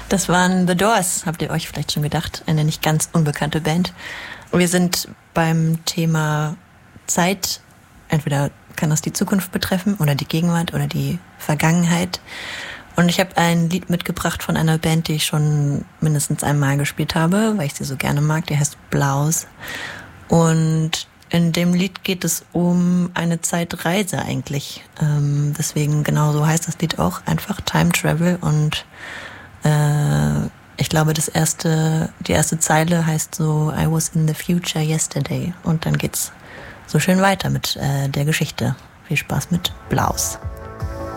Das waren The Doors, habt ihr euch vielleicht schon gedacht, eine nicht ganz unbekannte Band. Wir sind beim Thema Zeit, entweder kann das die Zukunft betreffen oder die Gegenwart oder die Vergangenheit. Und ich habe ein Lied mitgebracht von einer Band, die ich schon mindestens einmal gespielt habe, weil ich sie so gerne mag, die heißt Blaus. Und in dem Lied geht es um eine Zeitreise eigentlich. Deswegen genau so heißt das Lied auch, einfach Time Travel. Und ich glaube, die erste Zeile heißt so I was in the future yesterday. Und dann geht's so schön weiter mit der Geschichte. Viel Spaß mit Blaus.